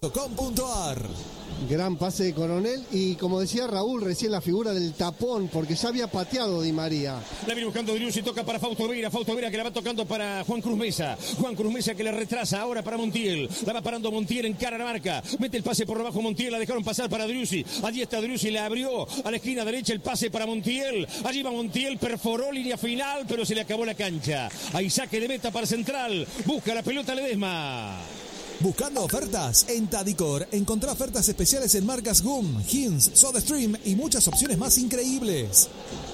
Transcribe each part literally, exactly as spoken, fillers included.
punto com punto ar. Gran pase de Coronel y, como decía Raúl recién, la figura del tapón, porque ya había pateado Di María. La viene buscando Driussi, toca para Fausto Vera, Fausto Vera que la va tocando para Juan Cruz Mesa, Juan Cruz Mesa que le retrasa ahora para Montiel, la va parando Montiel en cara a la marca, mete el pase por debajo Montiel, la dejaron pasar para Driussi, allí está Driussi, le abrió a la esquina derecha el pase para Montiel, allí va Montiel, perforó línea final, pero se le acabó la cancha, ahí saque de meta para Central, busca la pelota Ledesma. Buscando ofertas en Tadicor, encontrá ofertas especiales en marcas Gum, Hins, SodaStream y muchas opciones más increíbles.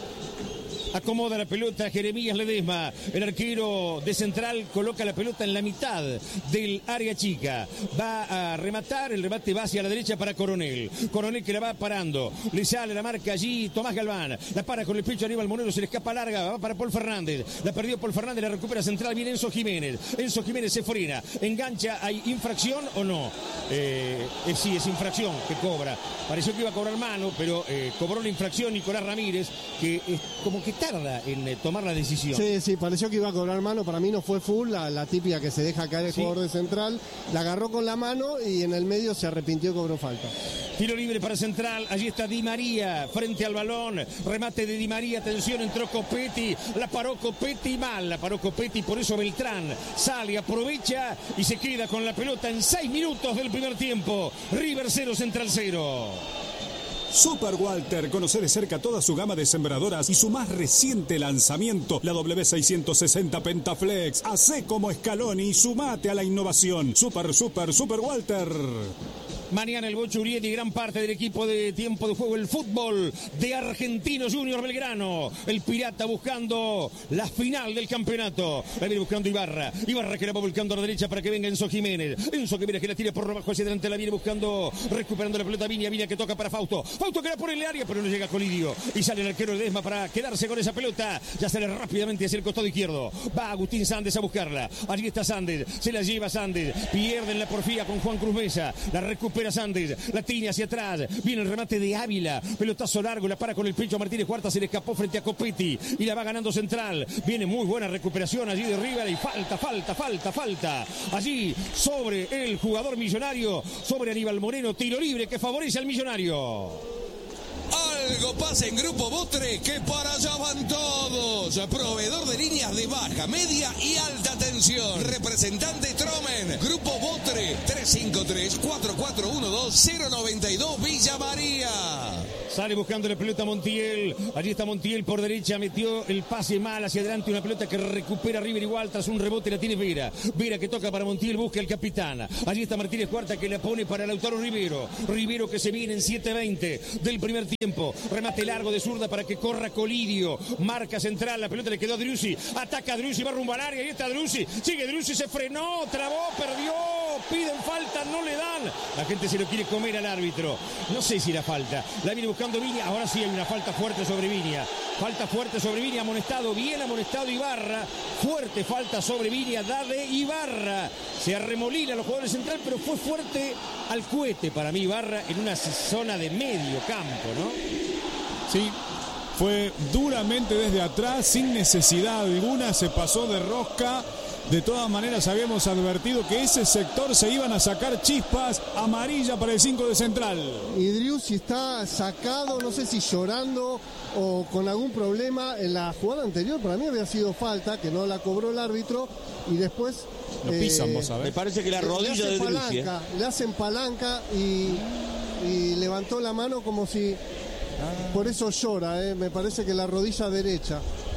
Acomoda la pelota Jeremías Ledesma, el arquero de Central coloca la pelota en la mitad del área chica, va a rematar, el remate va hacia la derecha para Coronel, Coronel que la va parando, le sale la marca allí Tomás Galván, la para con el pecho Aníbal Monero, se le escapa larga, va para Paul Fernández, la perdió Paul Fernández, la recupera Central, viene Enzo Jiménez, Enzo Jiménez se frena, engancha, ¿hay infracción o no? Eh, eh, sí, es infracción que cobra, pareció que iba a cobrar mano, pero eh, cobró la infracción Nicolás Ramírez, que es como que tarda en eh, tomar la decisión. Sí, sí, pareció que iba a cobrar mano, para mí no fue full, la, la típica que se deja caer el sí. jugador de Central, la agarró con la mano y en el medio se arrepintió y cobró falta. Tiro libre para Central, allí está Di María, frente al balón, remate de Di María, atención, entró Copetti, la paró Copetti mal, la paró Copetti, por eso Beltrán sale, aprovecha y se queda con la pelota en seis minutos del primer tiempo. River cero, Central cero. Super Walter, conoce de cerca toda su gama de sembradoras y su más reciente lanzamiento, la W seiscientos sesenta Pentaflex. Hacé como Scaloni y sumate a la innovación. Super, super, Super Walter. Mañana el Bocho Uriel y gran parte del equipo de tiempo de juego, el fútbol de Argentinos Junior Belgrano. El Pirata buscando la final del campeonato. La viene buscando Ibarra. Ibarra que la va volcando a la derecha para que venga Enzo Jiménez. Enzo Jiménez que la tira por abajo hacia adelante. La viene buscando, recuperando la pelota Viña. Viña que toca para Fausto. Fausto que la pone en el área, pero no llega Colidio. Y sale el arquero Ledesma para quedarse con esa pelota. Ya sale rápidamente hacia el costado izquierdo. Va Agustín Sández a buscarla. Allí está Sández. Se la lleva Sández. Pierden la porfía con Juan Cruz Mesa. La recupera Sández, la tiene hacia atrás, viene el remate de Ávila, pelotazo largo, la para con el pecho Martínez Cuarta, se le escapó frente a Copetti y la va ganando Central, viene muy buena recuperación allí de Rivera y falta, falta, falta, falta, allí sobre el jugador millonario, sobre Aníbal Moreno, tiro libre que favorece al millonario. Algo pasa en Grupo Botre, que para allá van todos. Proveedor de líneas de baja, media y alta tensión. Representante Tromen. Grupo Botre, tres cinco tres, cuatro cuatro uno dos, cero nueve dos, Villa María. Sale buscando la pelota Montiel. Allí está Montiel por derecha. Metió el pase mal hacia adelante. Una pelota que recupera River igual. Tras un rebote la tiene Vera. Vera que toca para Montiel. Busca el capitán. Allí está Martínez Cuarta que la pone para Lautaro Rivero. Rivero que se viene en siete veinte del primer tiempo. Remate largo de zurda para que corra Colidio. Marca central. La pelota le quedó a Driussi. Ataca a Driussi. Va rumbo al área. Ahí está Driussi. Sigue Driussi. Se frenó. Trabó. Perdió. Piden falta. No le dan. La gente se lo quiere comer al árbitro. No sé si era falta. La viene buscando Viña, ahora sí hay una falta fuerte sobre Viña, falta fuerte sobre Viña, amonestado, bien amonestado Ibarra, fuerte falta sobre Viña, da de Ibarra, se arremolina los jugadores central, pero fue fuerte al cohete para mí Ibarra en una zona de medio campo, ¿no? Sí, fue duramente desde atrás, sin necesidad alguna, se pasó de rosca. De todas maneras habíamos advertido que ese sector se iban a sacar chispas, amarilla para el cinco de Central. Y Driussi está sacado, no sé si llorando o con algún problema. En la jugada anterior para mí había sido falta, que no la cobró el árbitro, y después lo pisan, eh, vos sabés. Me parece que la rodilla de Driussi, ¿eh? Le hacen palanca y, y levantó la mano como si... Ah. Por eso llora, eh, me parece que la rodilla derecha.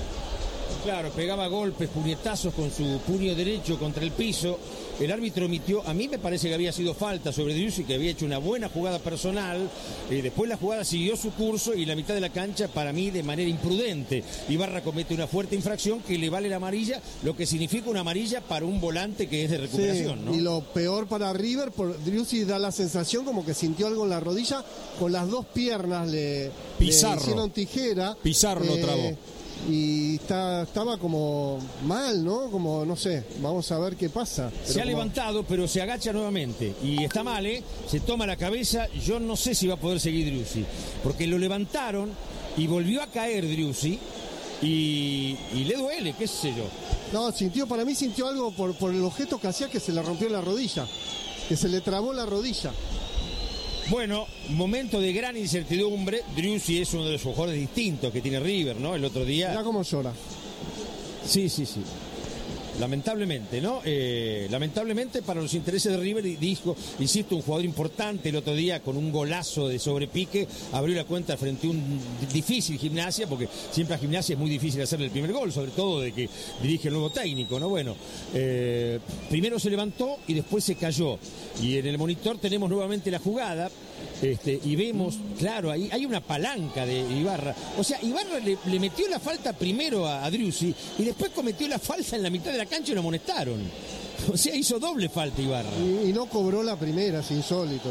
Claro, pegaba golpes, puñetazos con su puño derecho contra el piso. El árbitro emitió, a mí me parece que había sido falta sobre Driussi, que había hecho una buena jugada personal. Eh, después la jugada siguió su curso y la mitad de la cancha, para mí, de manera imprudente. Ibarra comete una fuerte infracción que le vale la amarilla, lo que significa una amarilla para un volante que es de recuperación, sí, ¿no? Y lo peor para River, por Driussi da la sensación como que sintió algo en la rodilla, con las dos piernas le, Pizarro. le hicieron tijera. Pizarro eh, lo trabó. Y está, estaba como mal, ¿no? Como, no sé, vamos a ver qué pasa. Se pero ha como... levantado, pero se agacha nuevamente. Y está mal, ¿eh? Se toma la cabeza. Yo no sé si va a poder seguir Driussi. Porque lo levantaron y volvió a caer Driussi. Y, y le duele, qué sé yo. No, sintió, para mí sintió algo por, por el objeto que hacía, que se le rompió la rodilla. que se le trabó la rodilla. Bueno, momento de gran incertidumbre. Driussi es uno de los jugadores distintos que tiene River, ¿no? El otro día... Mirá cómo llora. Sí, sí, sí. Lamentablemente, ¿no? Eh, lamentablemente para los intereses de River, dijo, insisto, un jugador importante el otro día con un golazo de sobrepique, abrió la cuenta frente a un difícil Gimnasia, porque siempre a Gimnasia es muy difícil hacerle el primer gol, sobre todo de que dirige el nuevo técnico, ¿no? Bueno, eh, primero se levantó y después se cayó. Y en el monitor tenemos nuevamente la jugada. Este, y vemos, claro, ahí hay una palanca de Ibarra. O sea, Ibarra le, le metió la falta primero a, a Driussi y después cometió la falta en la mitad de la cancha y lo amonestaron. O sea, hizo doble falta Ibarra. Y, y no cobró la primera, es insólito.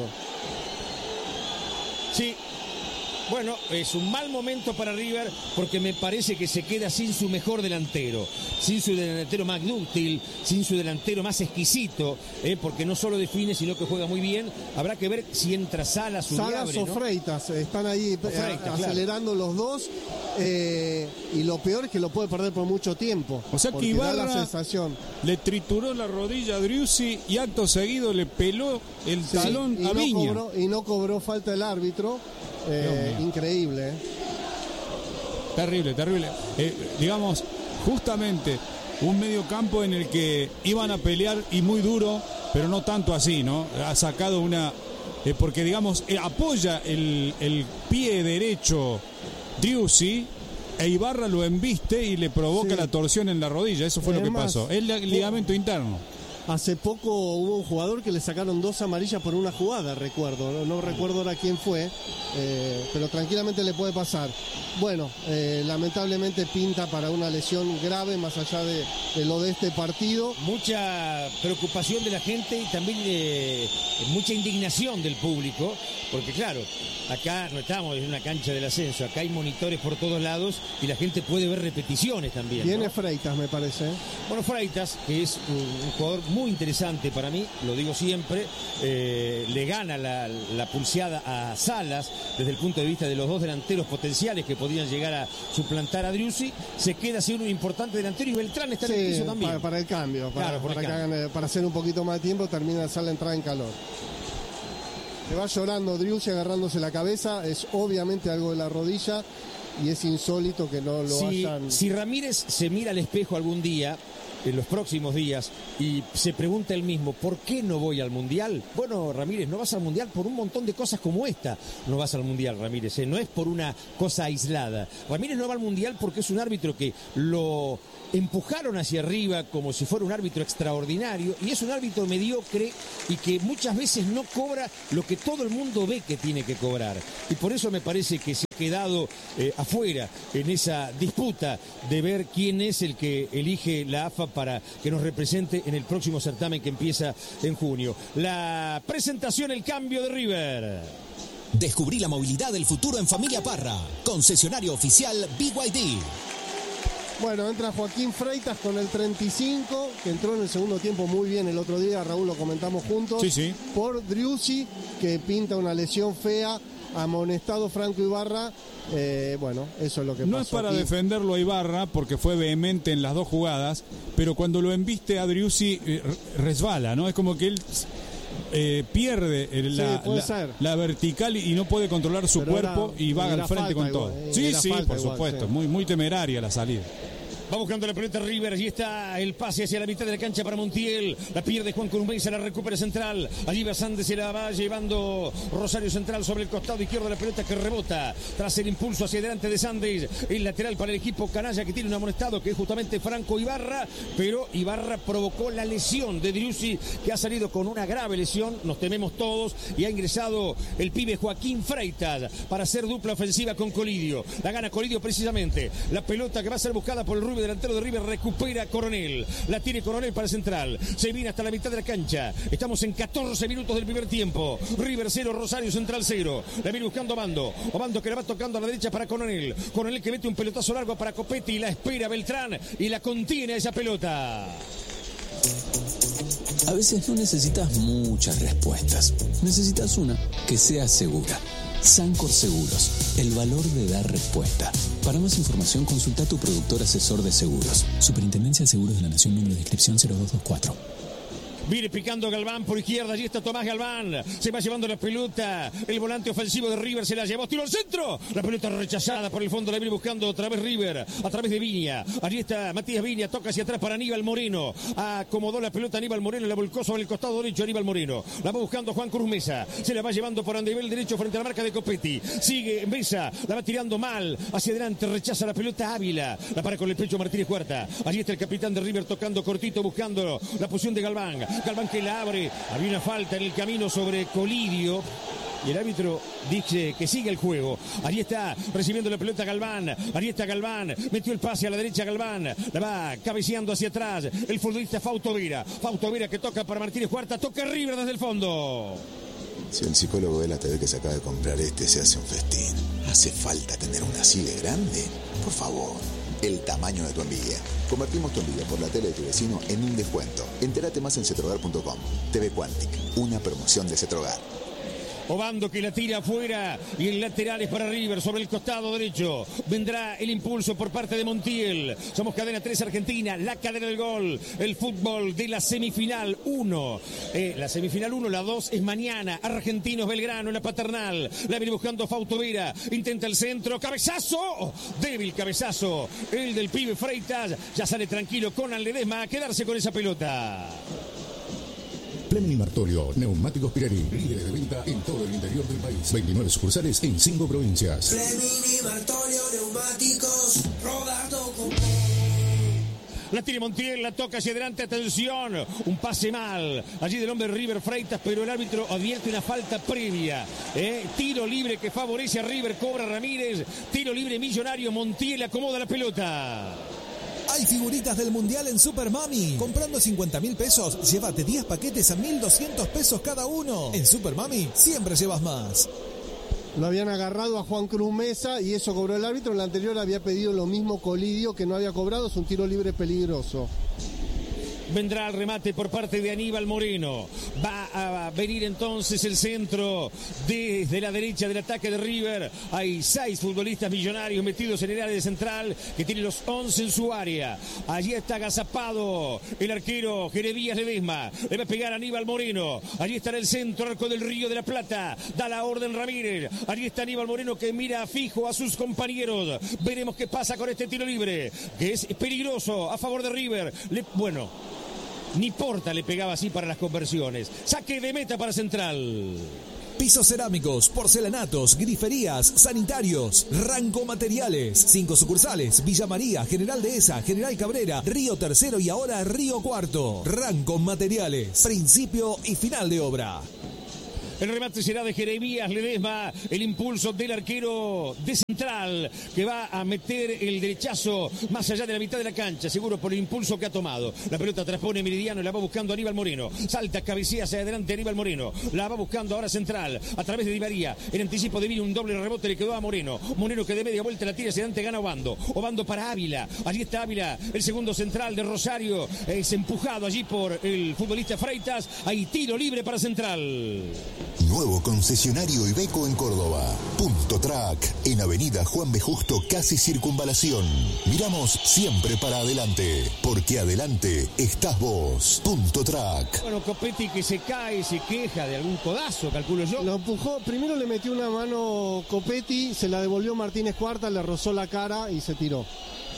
Sí. Bueno, es un mal momento para River porque me parece que se queda sin su mejor delantero, sin su delantero más dúctil, sin su delantero más exquisito, eh, porque no solo define, sino que juega muy bien. Habrá que ver si entra Salas o Salas o ¿no? Freitas, están ahí Freitas, acelerando claro. los dos, eh, y lo peor es que lo puede perder por mucho tiempo. O sea que Ibarra da la sensación. le trituró la rodilla a Driussi y acto seguido le peló el Sí, talón y a no Viña. Cobró, y no cobró falta el árbitro. Eh, increíble. ¿eh? Terrible, terrible. Eh, digamos, justamente un medio campo en el que iban a pelear y muy duro, pero no tanto así, ¿no? Ha sacado una... Eh, porque, digamos, eh, apoya el, el pie derecho Driussi e Ibarra lo embiste y le provoca sí. la torsión en la rodilla. Eso fue es lo que más, pasó. Es el ligamento interno. Hace poco hubo un jugador que le sacaron dos amarillas por una jugada, recuerdo. No, no recuerdo ahora quién fue, eh, pero tranquilamente le puede pasar. Bueno, eh, lamentablemente pinta para una lesión grave más allá de, de lo de este partido. Mucha preocupación de la gente y también eh, mucha indignación del público, porque claro, acá no estamos en una cancha del ascenso, acá hay monitores por todos lados y la gente puede ver repeticiones también. Viene ¿no? Freitas, me parece. Bueno, Freitas, que es un, un jugador muy interesante para mí, lo digo siempre, eh, le gana la, la pulseada a Salas desde el punto de vista de los dos delanteros potenciales que podían llegar a suplantar a Driussi, se queda siendo un importante delantero y Beltrán está sí, en el piso también. Para, para el cambio, para, claro, para, el que cambio. Hagan, para hacer un poquito más de tiempo, termina sale entrar en calor. Se va llorando Driussi agarrándose la cabeza, es obviamente algo de la rodilla y es insólito que no lo si, hayan... Si Ramírez se mira al espejo algún día, en los próximos días, y se pregunta él mismo, ¿por qué no voy al Mundial? Bueno, Ramírez, no vas al Mundial por un montón de cosas como esta. No vas al Mundial, Ramírez, ¿eh? No es por una cosa aislada. Ramírez no va al Mundial porque es un árbitro que lo empujaron hacia arriba como si fuera un árbitro extraordinario, y es un árbitro mediocre y que muchas veces no cobra lo que todo el mundo ve que tiene que cobrar. Y por eso me parece que se ha quedado eh, afuera en esa disputa de ver quién es el que elige la A F A para que nos represente en el próximo certamen que empieza en junio. La presentación, el cambio de River. Descubrí la movilidad del futuro en Familia Parra, concesionario oficial B Y D. Bueno, entra Joaquín Freitas con el treinta y cinco, que entró en el segundo tiempo muy bien el otro día, Raúl, lo comentamos juntos. Sí, sí. Por Driussi, que pinta una lesión fea, amonestado Franco Ibarra. Eh, bueno, eso es lo que pasó. No es para aquí. defenderlo a Ibarra, porque fue vehemente en las dos jugadas, pero cuando lo embiste a Driussi eh, resbala, ¿no? Es como que él... Eh, pierde el, la, sí, la, la vertical y no puede controlar su pero cuerpo era, y va al frente con igual, todo. eh, Sí, sí, por igual, supuesto, sí. muy, muy temeraria la salida. Va buscando la pelota River y está el pase hacia la mitad de la cancha para Montiel. La pierde Juan Corumbey, se la recupera Central. Allí Basández se la va llevando Rosario Central sobre el costado izquierdo de la pelota que rebota. Tras el impulso hacia adelante de Sández, el lateral para el equipo canalla que tiene un amonestado que es justamente Franco Ibarra. Pero Ibarra provocó la lesión de Driussi, que ha salido con una grave lesión, nos tememos todos, y ha ingresado el pibe Joaquín Freitas para hacer dupla ofensiva con Colidio. La gana Colidio precisamente. La pelota que va a ser buscada por el rubio delantero de River, recupera Coronel, la tiene Coronel para Central, se viene hasta la mitad de la cancha, estamos en catorce minutos del primer tiempo. River cero, Rosario Central cero, la viene buscando Obando, Obando que la va tocando a la derecha para Coronel, Coronel que mete un pelotazo largo para Copetti, la espera Beltrán y la contiene a esa pelota. A veces no necesitas muchas respuestas, necesitas una que sea segura. Sancor Seguros, el valor de dar respuesta. Para más información, consulta a tu productor asesor de seguros. Superintendencia de Seguros de la Nación, número de inscripción cero dos dos cuatro. Viene picando Galván por izquierda. Allí está Tomás Galván. Se va llevando la pelota. El volante ofensivo de River se la llevó. Tiro al centro. La pelota rechazada por el fondo. La viene buscando otra vez River. A través de Viña. Allí está Matías Viña. Toca hacia atrás para Aníbal Moreno. Acomodó la pelota Aníbal Moreno. La volcó sobre el costado derecho Aníbal Moreno. La va buscando Juan Cruz Mesa. Se la va llevando por andebel derecho frente a la marca de Copetti. Sigue Mesa. La va tirando mal. Hacia adelante. Rechaza la pelota Ávila. La para con el pecho Martínez Cuarta. Allí está el capitán de River tocando cortito. Buscando la posición de Galván. Galván que la abre. Había una falta en el camino sobre Colidio. Y el árbitro dice que sigue el juego. Allí está recibiendo la pelota Galván. Allí está Galván. Metió el pase a la derecha Galván. La va cabeceando hacia atrás. El futbolista Fausto Vera. Fausto Vera que toca para Martínez Cuarta. Toca River desde el fondo. Si el psicólogo ve la T V que se acaba de comprar este, se hace un festín. ¿Hace falta tener una así de grande? Por favor. El tamaño de tu envidia. Convertimos tu envidia por la tele de tu vecino en un descuento. Entérate más en cetrogar punto com. T V Quantic. Una promoción de Cetrogar. Obando que la tira afuera y en laterales para River sobre el costado derecho. Vendrá el impulso por parte de Montiel. Somos cadena tres Argentina, la cadena del gol. El fútbol de la semifinal uno. Eh, la semifinal uno, la dos es mañana. Argentinos Belgrano en la Paternal. La viene buscando Fausto Vera. Intenta el centro. ¡Cabezazo! Débil cabezazo. El del pibe Freitas. Ya sale tranquilo Conan Ledesma a quedarse con esa pelota. Fleming Martolio, Neumáticos Pirelli, líderes de venta en todo el interior del país. veintinueve sucursales en cinco provincias. Fleming Martolio, Neumáticos, Roberto Copé. La tiene Montiel, la toca hacia adelante, atención, un pase mal, allí del hombre River Freitas, pero el árbitro advierte una falta previa, ¿eh? Tiro libre que favorece a River, cobra Ramírez, tiro libre Millonario, Montiel acomoda la pelota. Hay figuritas del Mundial en Super Mami. Comprando cincuenta mil pesos, llévate diez paquetes a mil doscientos pesos cada uno. En Super Mami siempre llevas más. Lo habían agarrado a Juan Cruz Mesa y eso cobró el árbitro. En la anterior había pedido lo mismo Colidio, que no había cobrado. Es un tiro libre peligroso. Vendrá el remate por parte de Aníbal Moreno. Va a venir entonces el centro desde la derecha del ataque de River. Hay seis futbolistas Millonarios metidos en el área de central que tiene los once en su área. Allí está agazapado el arquero Jerevías Ledesma. Le va a pegar a Aníbal Moreno. Allí está en el centro, arco del Río de la Plata. Da la orden Ramírez. Allí está Aníbal Moreno que mira fijo a sus compañeros. Veremos qué pasa con este tiro libre, que es peligroso a favor de River. Le, bueno... Ni Porta le pegaba así para las conversiones. Saque de meta para Central. Pisos cerámicos, porcelanatos, griferías, sanitarios, Ranco Materiales. Cinco sucursales: Villa María, General Dehesa, General Cabrera, Río Tercero y ahora Río Cuarto. Ranco Materiales. Principio y final de obra. El remate será de Jeremías Ledesma, el impulso del arquero de Central, que va a meter el derechazo más allá de la mitad de la cancha, seguro por el impulso que ha tomado. La pelota transpone Meridiano, la va buscando Aníbal Moreno. Salta, cabecea hacia adelante Aníbal Moreno. La va buscando ahora Central, a través de Di María. En anticipo de Vini, un doble rebote le quedó a Moreno. Moreno que de media vuelta la tira hacia adelante, gana Obando. Obando para Ávila. Allí está Ávila, el segundo central de Rosario. Es empujado allí por el futbolista Freitas. Hay tiro libre para Central. Nuevo concesionario Iveco en Córdoba. Punto Track, en Avenida Juan B. Justo, casi Circunvalación. Miramos siempre para adelante, porque adelante estás vos. Punto Track. Bueno, Copetti que se cae, se queja de algún codazo, calculo yo. Lo empujó, primero le metió una mano Copetti, se la devolvió Martínez Cuarta, le rozó la cara y se tiró.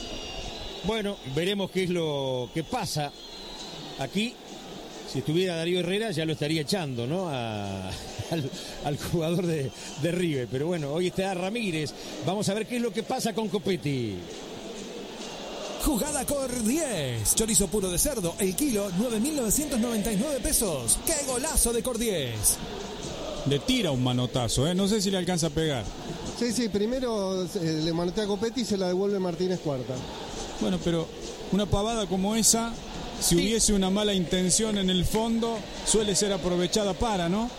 Bueno, veremos qué es lo que pasa aquí. Si estuviera Darío Herrera ya lo estaría echando, ¿no? A, al, al jugador de, de River. Pero bueno, hoy está Ramírez. Vamos a ver qué es lo que pasa con Copetti. Jugada Cor diez. Chorizo puro de cerdo, el kilo, nueve mil novecientos noventa y nueve pesos. ¡Qué golazo de Cor diez! Le tira un manotazo, ¿eh? No sé si le alcanza a pegar. Sí, sí, primero eh, le manotea a Copetti y se la devuelve Martínez Cuarta. Bueno, pero una pavada como esa... Si sí. hubiese una mala intención en el fondo, suele ser aprovechada para, ¿no?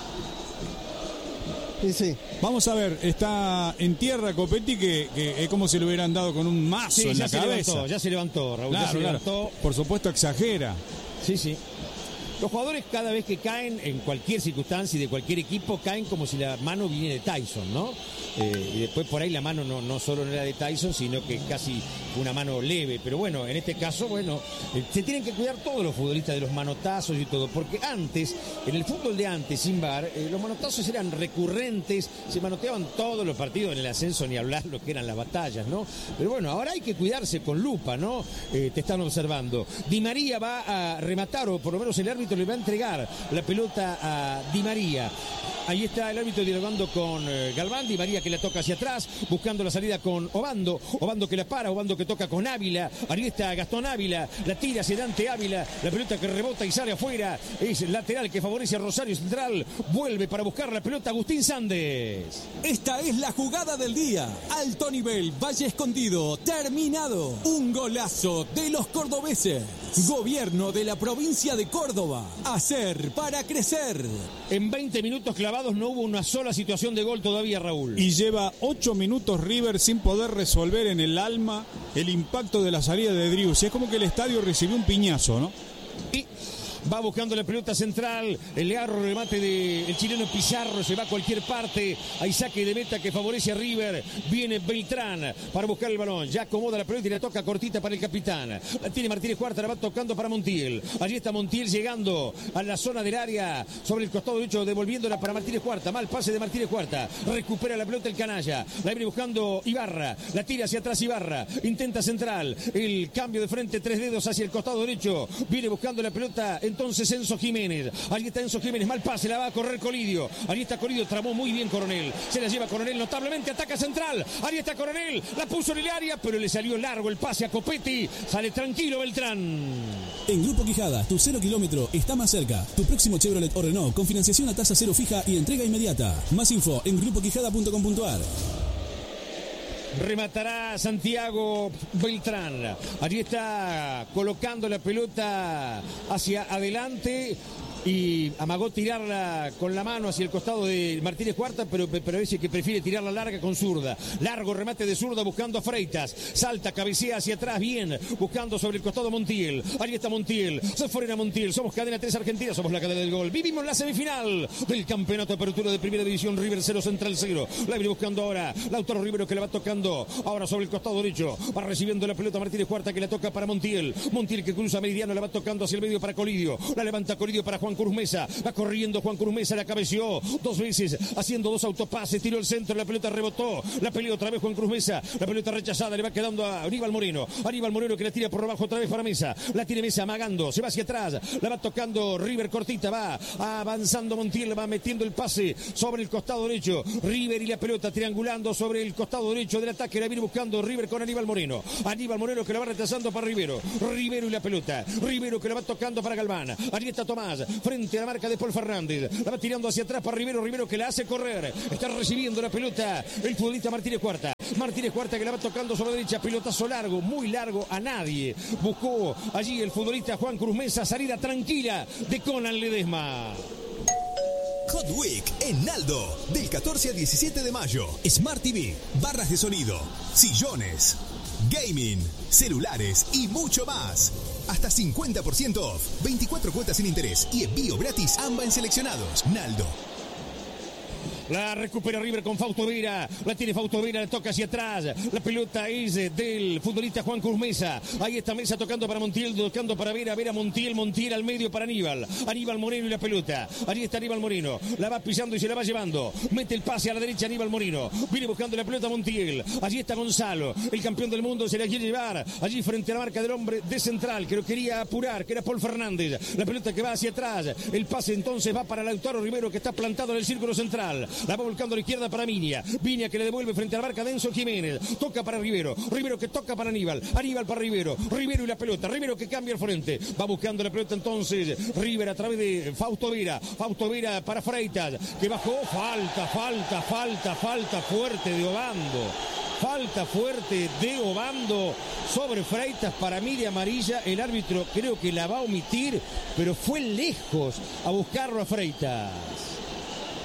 Sí, sí. Vamos a ver, está en tierra Copetti, que, que es como si le hubieran dado con un mazo sí, en ya la se cabeza. Levantó, ya se levantó, Raúl. Claro, ya se claro. levantó. Por supuesto exagera. Sí, sí. Los jugadores cada vez que caen en cualquier circunstancia y de cualquier equipo caen como si la mano viniera de Tyson, ¿no? Eh, y después por ahí la mano no, no solo no era de Tyson, sino que casi una mano leve. Pero bueno, en este caso, bueno, eh, se tienen que cuidar todos los futbolistas de los manotazos y todo, porque antes, en el fútbol de antes, sin V A R, eh, los manotazos eran recurrentes, se manoteaban todos los partidos en el ascenso, ni hablar lo que eran las batallas, ¿no? Pero bueno, ahora hay que cuidarse con lupa, ¿no? Eh, te están observando. Di María va a rematar, o por lo menos el árbitro le va a entregar la pelota a Di María. Ahí está el árbitro dialogando con eh, Galván. Di María que la toca hacia atrás, buscando la salida con Obando. Obando que la para, Obando que toca con Ávila. Ahí está Gastón Ávila, la tira hacia Dante Ávila. La pelota que rebota y sale afuera. Es lateral que favorece a Rosario Central. Vuelve para buscar la pelota Agustín Sandes. Esta es la jugada del día. Alto nivel, Valle Escondido, terminado. Un golazo de los cordobeses. Gobierno de la provincia de Córdoba. Hacer para crecer. En veinte minutos clavados no hubo una sola situación de gol todavía, Raúl. Y lleva ocho minutos River sin poder resolver en el alma el impacto de la salida de Driussi. Es como que el estadio recibió un piñazo, ¿no? Y va buscando la pelota central, el agarro remate del chileno Pizarro, se va a cualquier parte, hay saque de meta que favorece a River, viene Beltrán para buscar el balón, ya acomoda la pelota y la toca cortita para el capitán, la tiene Martínez Cuarta, la va tocando para Montiel, allí está Montiel llegando a la zona del área, sobre el costado derecho, devolviéndola para Martínez Cuarta, mal pase de Martínez Cuarta, recupera la pelota el canalla, la viene buscando Ibarra, la tira hacia atrás Ibarra, intenta central, el cambio de frente, tres dedos hacia el costado derecho, viene buscando la pelota en entonces Enzo Jiménez, allí está Enzo Jiménez, mal pase, la va a correr Colidio, allí está Colidio, tramó muy bien Coronel, se la lleva Coronel notablemente, ataca central, allí está Coronel, la puso en el área, pero le salió largo el pase a Copetti, sale tranquilo Beltrán. En Grupo Quijada, tu cero kilómetro está más cerca, tu próximo Chevrolet o Renault con financiación a tasa cero fija y entrega inmediata. Más info en grupo quijada punto com punto a r. Rematará Santiago Beltrán. Allí está colocando la pelota hacia adelante y amagó tirarla con la mano hacia el costado de Martínez Cuarta, pero, pero dice que prefiere tirarla larga con zurda. Largo remate de zurda buscando a Freitas. Salta, cabecea hacia atrás, bien, buscando sobre el costado Montiel. Ahí está Montiel. Se fuera Montiel. Somos Cadena tres Argentina, somos la cadena del gol. Vivimos la semifinal del Campeonato de Apertura de Primera División. River cero, Central cero. La viene buscando ahora Lautaro Rivero, que la va tocando ahora sobre el costado derecho. Va recibiendo la pelota Martínez Cuarta, que la toca para Montiel. Montiel que cruza Meridiano, la va tocando hacia el medio para Colidio. La levanta Colidio para Juan Cruz Mesa, va corriendo Juan Cruz Mesa, la cabeció dos veces, haciendo dos autopases, tiró el centro, la pelota rebotó, la peleó otra vez Juan Cruz Mesa, la pelota rechazada, le va quedando a Aníbal Moreno, Aníbal Moreno que la tira por abajo otra vez para Mesa, la tiene Mesa amagando, se va hacia atrás, la va tocando River cortita, va avanzando Montiel, va metiendo el pase sobre el costado derecho, River y la pelota triangulando sobre el costado derecho del ataque, la viene buscando River con Aníbal Moreno, Aníbal Moreno que la va retrasando para Rivero, Rivero y la pelota, Rivero que la va tocando para Galván, allí está Tomás, frente a la marca de Paul Fernández, la va tirando hacia atrás para Rivero, Rivero que la hace correr, está recibiendo la pelota el futbolista Martínez Cuarta, Martínez Cuarta que la va tocando sobre la derecha, pelotazo largo, muy largo a nadie, buscó allí el futbolista Juan Cruz Mesa, salida tranquila de Conan Ledesma. Hot Week en Aldo, del catorce al diecisiete de mayo. Smart T V, barras de sonido, sillones, gaming, celulares y mucho más. Hasta cincuenta por ciento off, veinticuatro cuotas sin interés y envío gratis A M B A en seleccionados. Naldo. La recupera River con Fausto Vera, la tiene Fausto Vera, la toca hacia atrás, la pelota es del futbolista Juan Cruz Mesa, ahí está Mesa tocando para Montiel, tocando para Vera, Vera Montiel, Montiel al medio para Aníbal, Aníbal Moreno y la pelota, allí está Aníbal Moreno, la va pisando y se la va llevando, mete el pase a la derecha Aníbal Moreno, viene buscando la pelota Montiel, allí está Gonzalo, el campeón del mundo se la quiere llevar, allí frente a la marca del hombre de central, que lo quería apurar, que era Paul Fernández, la pelota que va hacia atrás, el pase entonces va para Lautaro Rivero que está plantado en el círculo central, la va volcando a la izquierda para Viña. Viña que le devuelve frente a la marca de Enzo Jiménez. Toca para Rivero. Rivero que toca para Aníbal. Aníbal para Rivero. Rivero y la pelota. Rivero que cambia el frente. Va buscando la pelota entonces. River a través de Fausto Vera. Fausto Vera para Freitas. Que bajó. Falta, falta, falta, falta fuerte de Obando. Falta fuerte de Obando sobre Freitas, para mí de amarilla. El árbitro creo que la va a omitir, pero fue lejos a buscarlo a Freitas.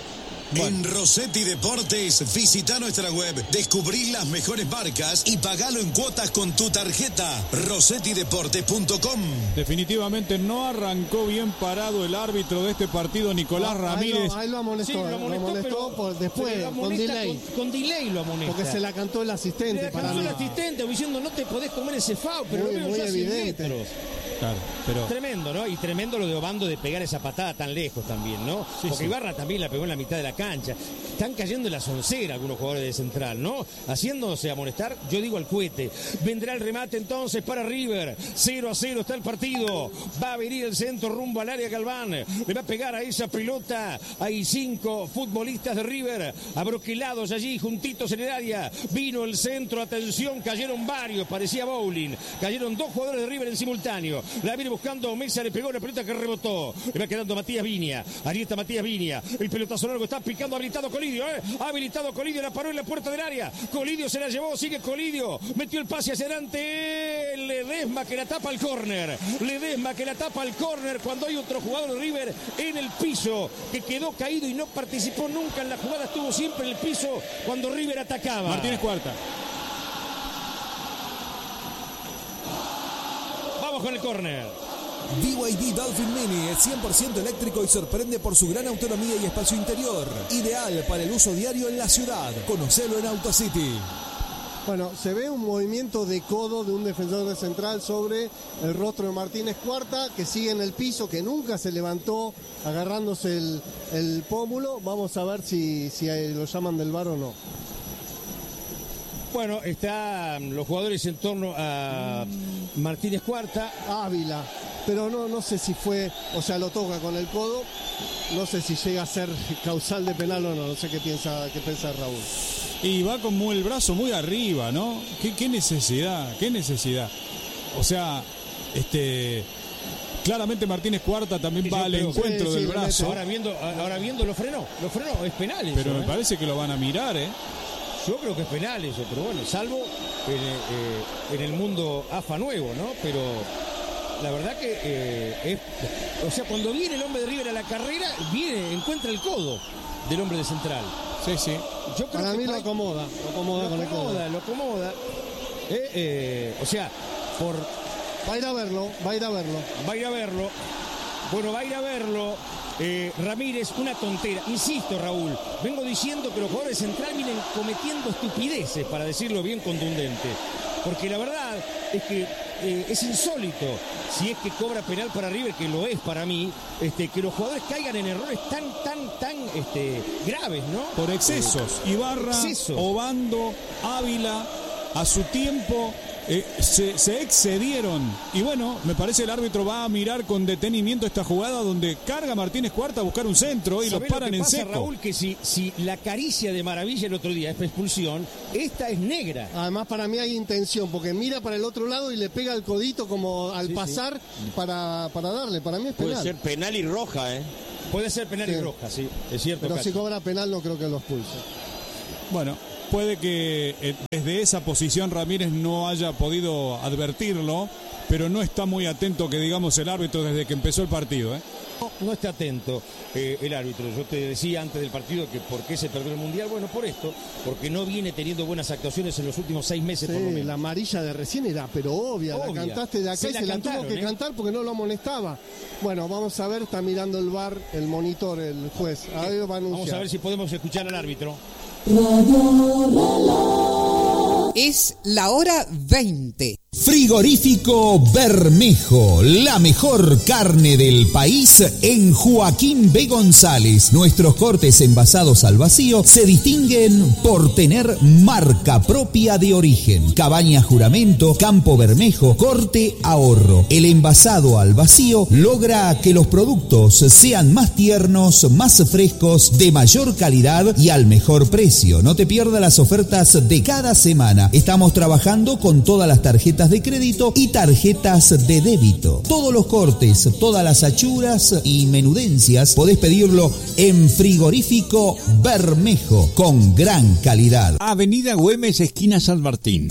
En Rossetti Deportes, visita nuestra web, descubrí las mejores marcas y pagalo en cuotas con tu tarjeta. rossetti deportes punto com. Definitivamente no arrancó bien parado el árbitro de este partido, Nicolás No, Ramírez. Ahí lo, ahí lo amonestó, Sí, lo lo amonestó, amonestó pero- por, después, pero lo con amonesta delay. Con, con delay lo amonesta. Porque se la cantó el asistente Le para cantó mí. el asistente diciendo no te podés comer ese foul, pero Muy- lo veo muy ya a cien evidente. metros. Claro, pero Tremendo, ¿no? Y tremendo lo de Obando de pegar esa patada tan lejos también, ¿no? Sí, Porque sí. Ibarra también la pegó en la mitad de la cancha. Están cayendo en la soncera algunos jugadores de Central, ¿no? Haciéndose amonestar, yo digo al cohete. Vendrá el remate entonces para River. cero a cero está el partido. Va a venir el centro rumbo al área Galván. Le va a pegar a esa pelota. Hay cinco futbolistas de River abroquelados allí, juntitos en el área. Vino el centro, atención, cayeron varios, parecía bowling. Cayeron dos jugadores de River en simultáneo. La viene buscando Mesa, le pegó la pelota que rebotó. Le va quedando Matías Viña. Ahí está Matías Viña. El pelotazo largo está picando, habilitado Colidio, ¿eh? Ha habilitado Colidio, la paró en la puerta del área. Colidio se la llevó, sigue Colidio. Metió el pase hacia adelante. Ledesma que la tapa al córner. Ledesma que la tapa al córner cuando hay otro jugador de River en el piso que quedó caído y no participó nunca en la jugada. Estuvo siempre en el piso cuando River atacaba. Martínez Cuarta. Vamos con el córner. B Y D Dolphin Mini es cien por ciento eléctrico y sorprende por su gran autonomía y espacio interior. Ideal para el uso diario en la ciudad. Conocelo en AutoCity. Bueno, se ve un movimiento de codo de un defensor de Central sobre el rostro de Martínez Cuarta, que sigue en el piso, que nunca se levantó agarrándose el, el pómulo. Vamos a ver si, si lo llaman del V A R o no. Bueno, están los jugadores en torno a Martínez Cuarta. Ávila, pero no, no sé si fue, o sea, lo toca con el codo, no sé si llega a ser causal de penal o no, no sé qué piensa, qué piensa Raúl. Y va como el brazo muy arriba, ¿no? ¿Qué, qué necesidad? ¿Qué necesidad? O sea, este... Claramente Martínez Cuarta también Sí, va yo al creo- encuentro sí, del sí, brazo. Ahora viendo, ahora viendo lo frenó, lo frenó, es penal eso, Pero me ¿eh? parece que lo van a mirar, ¿eh? Yo creo que es penal eso, pero bueno, salvo en, eh, en el mundo A F A nuevo, ¿no? Pero la verdad que eh, es, o sea, cuando viene el hombre de River a la carrera, viene, encuentra el codo del hombre de Central. Sí, sí. Yo creo Para que mí lo para- acomoda, lo acomoda lo con el codo. acomoda, lo acomoda. Eh, eh, o sea, por Va a ir a verlo, va a ir a verlo. va a ir a verlo. Bueno, va a ir a verlo. Eh, Ramírez, una tontera. Insisto, Raúl, vengo diciendo que los jugadores de Central vienen cometiendo estupideces, para decirlo bien contundente. Porque la verdad es que eh, es insólito, si es que cobra penal para River, que lo es para mí, este, que los jugadores caigan en errores tan, tan, tan este, graves, ¿no? Por excesos. Ibarra, Excesos. Obando, Ávila, a su tiempo eh, se, se excedieron. Y bueno, me parece el árbitro va a mirar con detenimiento esta jugada donde carga Martínez Cuarta a buscar un centro y lo ¿Sabés paran que en pasa, seco. Raúl, que si, si la caricia de Maravilla el otro día es expulsión, esta es negra. Además, para mí hay intención, porque mira para el otro lado y le pega el codito como al Sí, pasar Para, para darle. Para mí es penal. Puede ser penal y roja, ¿eh? Puede ser penal Sí. y roja, sí, es cierto. Pero Cacho. si cobra penal no creo que lo expulse. Bueno, puede que eh, desde esa posición Ramírez no haya podido advertirlo, pero no está muy atento, que digamos, el árbitro desde que empezó el partido, ¿eh? No, no está atento eh, el árbitro. Yo te decía antes del partido que por qué se perdió el Mundial. Bueno, por esto, porque no viene teniendo buenas actuaciones en los últimos seis meses por lo Sí, menos. la amarilla de recién era, pero obvia, Obvia. la cantaste de acá Se y la se la cantaron, tuvo que ¿eh? cantar porque no lo amonestaba. Bueno, vamos a ver, está mirando el V A R, el monitor, el juez. Ahí lo va a anunciar. Vamos a ver si podemos escuchar al árbitro. Es la hora veinte. Frigorífico Bermejo, la mejor carne del país en Joaquín B. González. Nuestros cortes envasados al vacío se distinguen por tener marca propia de origen. Cabaña Juramento, Campo Bermejo, Corte Ahorro. El envasado al vacío logra que los productos sean más tiernos, más frescos, de mayor calidad y al mejor precio. No te pierdas las ofertas de cada semana. Estamos trabajando con todas las tarjetas de crédito y tarjetas de débito. Todos los cortes, todas las achuras y menudencias podés pedirlo en Frigorífico Bermejo con gran calidad. Avenida Güemes, esquina San Martín.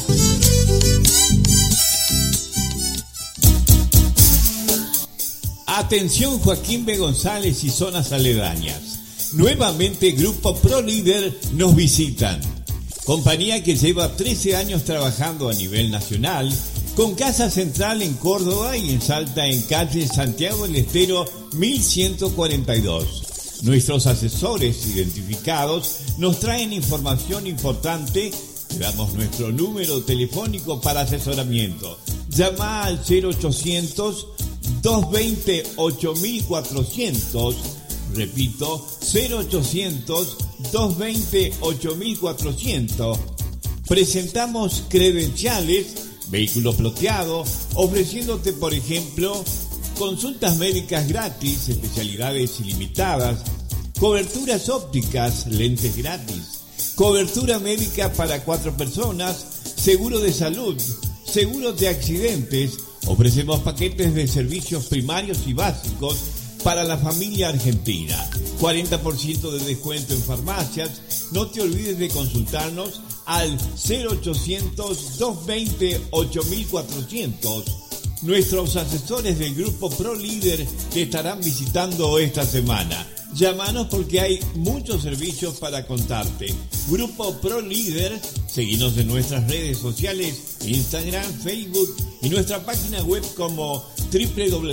Atención Joaquín B. González y zonas aledañas. Nuevamente Grupo ProLíder nos visitan. Compañía que lleva trece años trabajando a nivel nacional, con casa central en Córdoba y en Salta en calle Santiago del Estero mil ciento cuarenta y dos. Nuestros asesores identificados nos traen información importante. Te damos nuestro número telefónico para asesoramiento. Llama al cero ochocientos, doscientos veinte, ocho mil cuatrocientos. Repito, cero ochocientos, doscientos veinte, ocho mil cuatrocientos. Presentamos credenciales, vehículo ploteado, ofreciéndote, por ejemplo, consultas médicas gratis, especialidades ilimitadas, coberturas ópticas, lentes gratis, cobertura médica para cuatro personas, seguro de salud, seguros de accidentes. Ofrecemos paquetes de servicios primarios y básicos para la familia argentina. cuarenta por ciento de descuento en farmacias. No te olvides de consultarnos al cero ochocientos, doscientos veinte, ocho mil cuatrocientos. Nuestros asesores del Grupo ProLíder te estarán visitando esta semana. Llámanos porque hay muchos servicios para contarte. Grupo ProLíder, seguinos en nuestras redes sociales, Instagram, Facebook y nuestra página web como doble u doble u doble u